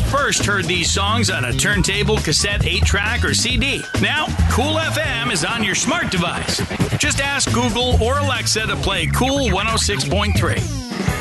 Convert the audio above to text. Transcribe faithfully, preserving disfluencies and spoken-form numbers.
first heard these songs on a turntable, cassette, eight track, or C D. Now, Cool F M is on your smart device. Just ask Google or Alexa to play Cool one oh six point three.